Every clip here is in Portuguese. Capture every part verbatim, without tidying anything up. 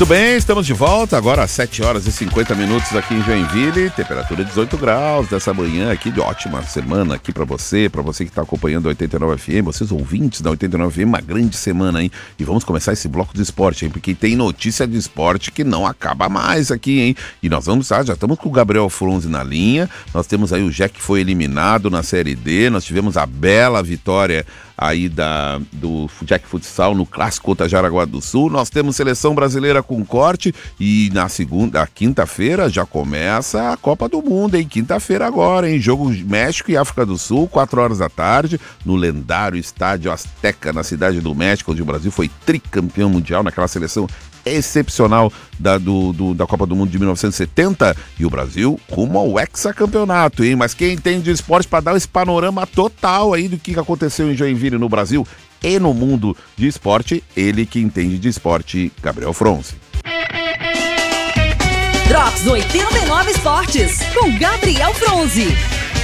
Muito bem, estamos de volta agora às sete horas e cinquenta minutos aqui em Joinville, temperatura dezoito graus dessa manhã aqui, de ótima semana aqui pra você, pra você que tá acompanhando a oitenta e nove F M, vocês ouvintes da oitenta e nove F M, uma grande semana, hein? E vamos começar esse bloco de esporte, hein? Porque tem notícia de esporte que não acaba mais aqui, hein? E nós vamos, ah, já estamos com o Gabriel Fronzi na linha, nós temos aí o Jack que foi eliminado na Série D, nós tivemos a bela vitória aí da, do Jack Futsal no Clássico contra Jaraguá do Sul. Nós temos seleção brasileira com corte e na segunda, quinta-feira já começa a Copa do Mundo, hein? Quinta-feira agora, hein? Jogo México e África do Sul, quatro horas da tarde, no lendário Estádio Azteca, na Cidade do México, onde o Brasil foi tricampeão mundial naquela seleção excepcional da, do, do, da Copa do Mundo de mil novecentos e setenta, e o Brasil rumo ao hexacampeonato, hein? Mas quem entende de esporte para dar esse panorama total aí do que aconteceu em Joinville, no Brasil e no mundo de esporte, ele que entende de esporte, Gabriel Fronzi. Drops oitenta e nove Esportes, com Gabriel Fronzi.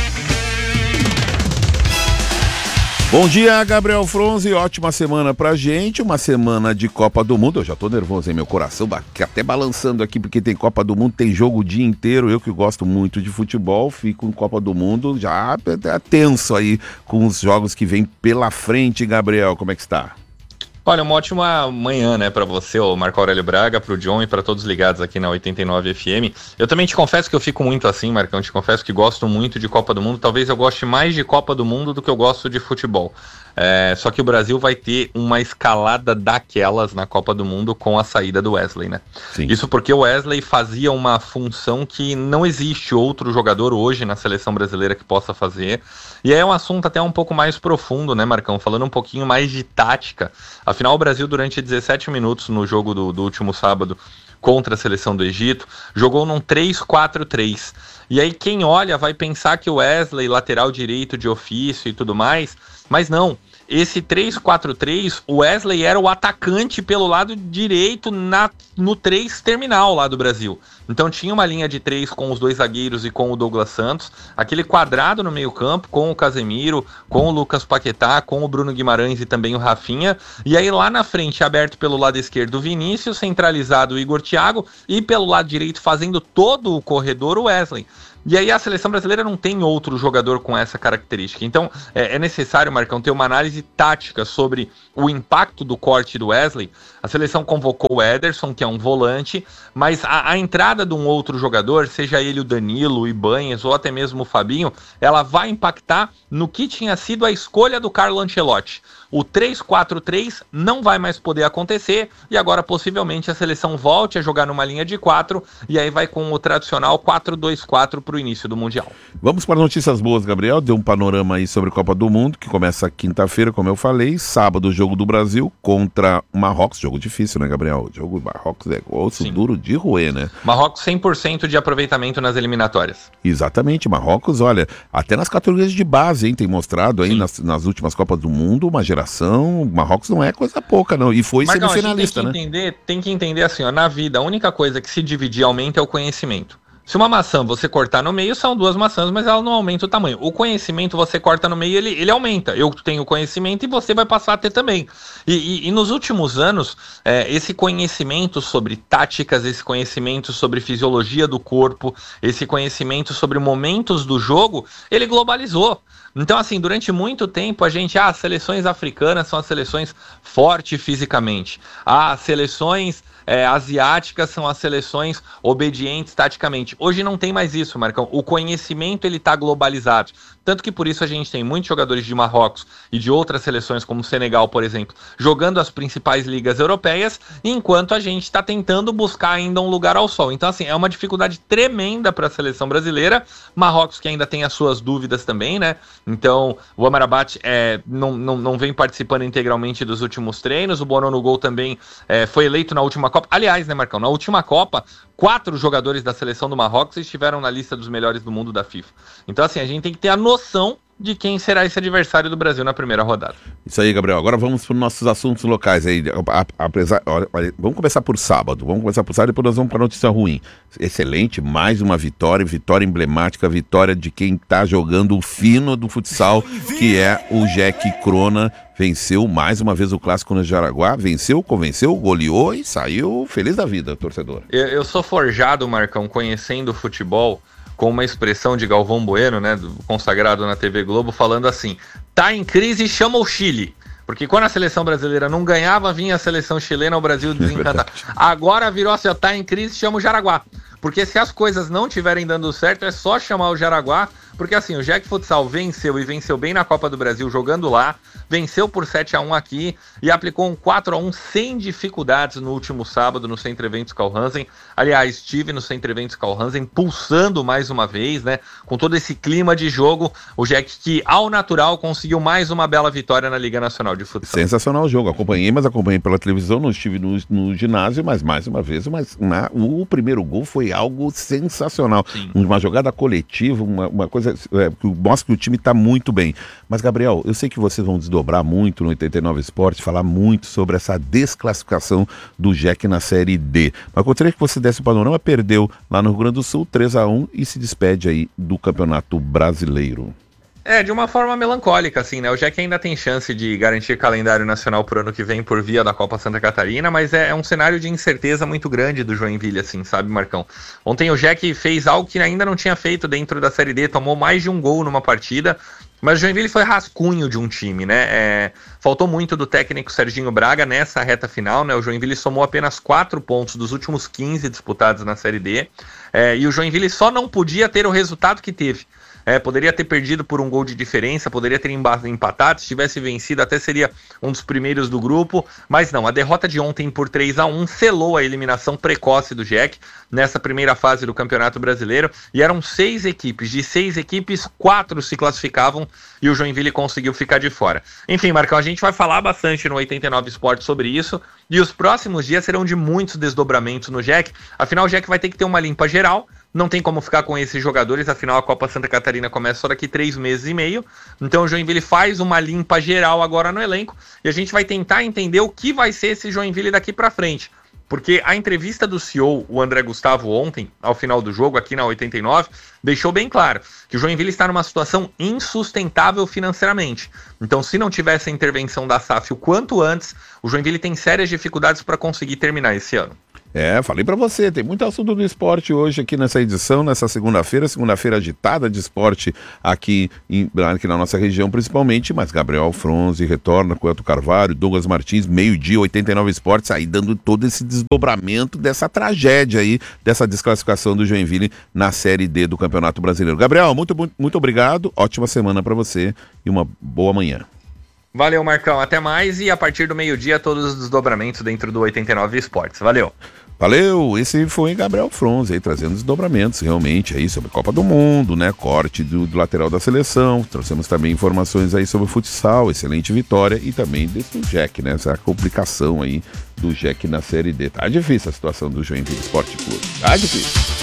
Bom dia, Gabriel Fronzi, ótima semana pra gente, uma semana de Copa do Mundo. Eu já tô nervoso, hein, meu coração até balançando aqui, porque tem Copa do Mundo, tem jogo o dia inteiro. Eu que gosto muito de futebol, fico em Copa do Mundo já tenso aí com os jogos que vem pela frente. Gabriel, como é que está? Olha, uma ótima manhã, né, pra você, o Marco Aurélio Braga, pro John e pra todos ligados aqui na oitenta e nove F M. Eu também te confesso que eu fico muito assim, Marcão, te confesso que gosto muito de Copa do Mundo. Talvez eu goste mais de Copa do Mundo do que eu gosto de futebol. É, só que o Brasil vai ter uma escalada daquelas na Copa do Mundo com a saída do Wesley, né? Sim. Isso porque o Wesley fazia uma função que não existe outro jogador hoje na seleção brasileira que possa fazer. E é um assunto até um pouco mais profundo, né, Marcão? Falando um pouquinho mais de tática. Afinal, o Brasil, durante dezessete minutos no jogo do, do último sábado contra a seleção do Egito, jogou num três quatro três. E aí quem olha vai pensar que o Wesley, lateral direito de ofício e tudo mais, mas não. Esse três quatro três, o Wesley era o atacante pelo lado direito na, no três terminal lá do Brasil. Então tinha uma linha de três com os dois zagueiros e com o Douglas Santos, aquele quadrado no meio campo com o Casemiro, com o Lucas Paquetá, com o Bruno Guimarães e também o Rafinha. E aí lá na frente, aberto pelo lado esquerdo, o Vinícius, centralizado o Igor Thiago, e pelo lado direito, fazendo todo o corredor, o Wesley. E aí a seleção brasileira não tem outro jogador com essa característica. Então é, é necessário, Marcão, ter uma análise tática sobre o impacto do corte do Wesley. A seleção convocou o Ederson, que é um volante, mas a, a entrada de um outro jogador, seja ele o Danilo, o Ibanez ou até mesmo o Fabinho, ela vai impactar no que tinha sido a escolha do Carlo Ancelotti. O três quatro três não vai mais poder acontecer e agora possivelmente a seleção volte a jogar numa linha de quatro e aí vai com o tradicional quatro dois quatro para o início do Mundial. Vamos para notícias boas, Gabriel. Deu um panorama aí sobre a Copa do Mundo, que começa quinta-feira, como eu falei. Sábado, o jogo do Brasil contra o Marrocos. Jogo difícil, né, Gabriel? O jogo do Marrocos é osso Sim. duro de roer, né? Marrocos cem por cento de aproveitamento nas eliminatórias. Exatamente. Marrocos, olha, até nas categorias de base, hein, tem mostrado aí nas, nas últimas Copas do Mundo uma geração. Marrocos não é coisa pouca, não. E foi Marcão, semifinalista, tem que né? Entender, tem que entender assim, ó, na vida, a única coisa que se divide e aumenta é o conhecimento. Se uma maçã você cortar no meio, são duas maçãs, mas ela não aumenta o tamanho. O conhecimento você corta no meio, ele, ele aumenta. Eu tenho conhecimento e você vai passar a ter também. E, e, e nos últimos anos, é, esse conhecimento sobre táticas, esse conhecimento sobre fisiologia do corpo, esse conhecimento sobre momentos do jogo, ele globalizou. Então, assim, durante muito tempo a gente, ah, as seleções africanas são as seleções fortes fisicamente. Ah, as seleções é, asiáticas são as seleções obedientes taticamente. Hoje não tem mais isso, Marcão. O conhecimento, ele tá globalizado. Tanto que por isso a gente tem muitos jogadores de Marrocos e de outras seleções, como o Senegal, por exemplo, jogando as principais ligas europeias, enquanto a gente está tentando buscar ainda um lugar ao sol. Então, assim, é uma dificuldade tremenda para a seleção brasileira. Marrocos que ainda tem as suas dúvidas também, né? Então, o Amrabat é, não, não, não vem participando integralmente dos últimos treinos. O Bono no gol também é, foi eleito na última Copa. Aliás, né, Marcão? Na última Copa, quatro jogadores da seleção do Marrocos estiveram na lista dos melhores do mundo da FIFA. Então, assim, a gente tem que ter a noção de quem será esse adversário do Brasil na primeira rodada. Isso aí, Gabriel. Agora vamos para os nossos assuntos locais aí. Apesar, olha, olha, vamos começar por sábado. Vamos começar por sábado e depois nós vamos para a notícia ruim. Excelente, mais uma vitória, vitória emblemática, vitória de quem está jogando o fino do futsal, que é o Jack Crona. Venceu mais uma vez o clássico no Jaraguá, venceu, convenceu, goleou e saiu feliz da vida, torcedor. Eu, eu sou forjado, Marcão, conhecendo o futebol, com uma expressão de Galvão Bueno, né, consagrado na T V Globo, falando assim: tá em crise, chama o Chile. Porque quando a seleção brasileira não ganhava, vinha a seleção chilena, o Brasil desencantar. É Agora virou assim, ó, tá em crise, chama o Jaraguá. Porque se as coisas não estiverem dando certo, é só chamar o Jaraguá. Porque assim, o Jack Futsal venceu e venceu bem na Copa do Brasil jogando lá, venceu por sete a um aqui e aplicou um quatro a um sem dificuldades no último sábado no Centro Eventos Carl Hansen. Aliás, estive no Centro Eventos Carl Hansen pulsando mais uma vez, né? Com todo esse clima de jogo, o Jack que ao natural conseguiu mais uma bela vitória na Liga Nacional de Futsal. Sensacional o jogo, acompanhei, mas acompanhei pela televisão, não estive no, no ginásio, mas mais uma vez, mas na, o primeiro gol foi algo sensacional. Sim. Uma jogada coletiva, uma, uma coisa é, que mostra que o time está muito bem. Mas, Gabriel, eu sei que vocês vão desdobrar muito no oitenta e nove Esporte, falar muito sobre essa desclassificação do Jack na Série D. Mas eu gostaria que você desse o panorama, perdeu lá no Rio Grande do Sul, três a um, e se despede aí do Campeonato Brasileiro. É, de uma forma melancólica, assim, né? O Jack ainda tem chance de garantir calendário nacional pro ano que vem por via da Copa Santa Catarina, mas é, é um cenário de incerteza muito grande do Joinville, assim, sabe, Marcão? Ontem o Jack fez algo que ainda não tinha feito dentro da Série D, tomou mais de um gol numa partida, mas o Joinville foi rascunho de um time, né? É, faltou muito do técnico Serginho Braga nessa reta final, né? O Joinville somou apenas quatro pontos dos últimos quinze disputados na Série D, é, e o Joinville só não podia ter o resultado que teve. É, poderia ter perdido por um gol de diferença, poderia ter empatado, se tivesse vencido até seria um dos primeiros do grupo, mas não, a derrota de ontem por três a um selou a eliminação precoce do Jack nessa primeira fase do Campeonato Brasileiro, e eram seis equipes, de seis equipes, quatro se classificavam e o Joinville conseguiu ficar de fora. Enfim, Marcão, a gente vai falar bastante no oitenta e nove Esporte sobre isso, e os próximos dias serão de muitos desdobramentos no Jack, afinal o Jack vai ter que ter uma limpa geral. Não tem como ficar com esses jogadores, afinal a Copa Santa Catarina começa só daqui três meses e meio. Então o Joinville faz uma limpa geral agora no elenco e a gente vai tentar entender o que vai ser esse Joinville daqui pra frente. Porque a entrevista do C E O, o André Gustavo, ontem, ao final do jogo, aqui na oitenta e nove, deixou bem claro que o Joinville está numa situação insustentável financeiramente. Então, se não tivesse a intervenção da S A F o quanto antes, o Joinville tem sérias dificuldades para conseguir terminar esse ano. É, falei pra você, tem muito assunto do esporte hoje aqui nessa edição, nessa segunda-feira, segunda-feira agitada de esporte aqui, em, aqui na nossa região principalmente, mas Gabriel Fronzi retorna com o Elton Carvalho, Douglas Martins, meio-dia, oitenta e nove Esportes, aí dando todo esse desdobramento dessa tragédia aí, dessa desclassificação do Joinville na Série D do Campeonato Brasileiro. Gabriel, muito, muito obrigado, ótima semana pra você e uma boa manhã. Valeu, Marcão, até mais, e a partir do meio-dia todos os desdobramentos dentro do oitenta e nove Esportes. Valeu! Valeu, esse foi Gabriel Fronzi aí, trazendo desdobramentos realmente aí sobre a Copa do Mundo, né, corte do, do lateral da seleção, trouxemos também informações aí sobre o futsal, excelente vitória e também desse Jack, né, essa complicação aí do Jack na Série D. Tá difícil a situação do Joinville Esporte Clube, tá difícil.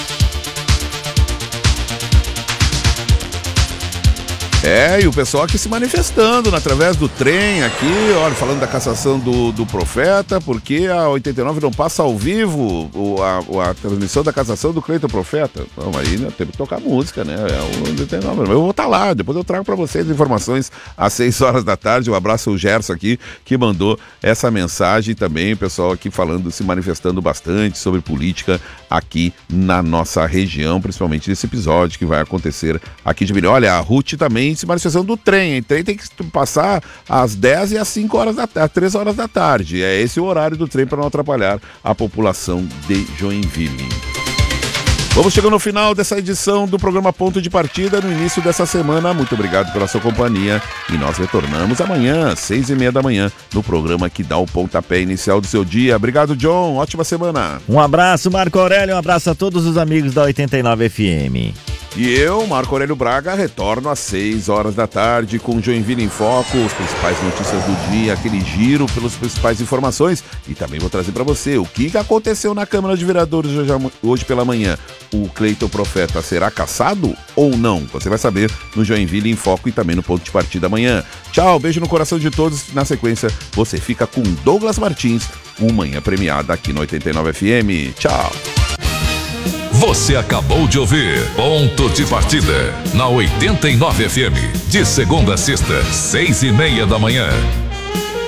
É, e o pessoal aqui se manifestando através do trem aqui, olha, falando da cassação do, do Profeta, porque a oitenta e nove não passa ao vivo o, a, a transmissão da cassação do Cleiton Profeta. Não, aí né, tem que tocar música, né? É o oitenta e nove. Eu vou estar lá, depois eu trago para vocês informações às seis horas da tarde. Um abraço ao Gerson aqui, que mandou essa mensagem também, o pessoal aqui falando, se manifestando bastante sobre política aqui na nossa região, principalmente nesse episódio que vai acontecer aqui de Milhão. Olha, a Ruth também se manifestação do trem. O trem tem que passar às dez e às cinco horas da tarde, às três horas da tarde. É esse o horário do trem para não atrapalhar a população de Joinville. Vamos chegando no final dessa edição do programa Ponto de Partida, no início dessa semana. Muito obrigado pela sua companhia e nós retornamos amanhã, às seis e meia da manhã, no programa que dá o pontapé inicial do seu dia. Obrigado, John. Ótima semana. Um abraço, Marco Aurélio. Um abraço a todos os amigos da oitenta e nove F M. E eu, Marco Aurélio Braga, retorno às seis horas da tarde com Joinville em Foco, as principais notícias do dia, aquele giro pelas principais informações. E também vou trazer para você o que aconteceu na Câmara de Vereadores hoje pela manhã. O Cleiton Profeta será cassado ou não? Você vai saber no Joinville em Foco e também no Ponto de Partida amanhã. Tchau, beijo no coração de todos. Na sequência, você fica com Douglas Martins, o Manhã Premiada aqui no oitenta e nove F M. Tchau. Você acabou de ouvir Ponto de Partida na oitenta e nove F M. De segunda a sexta, seis e meia da manhã.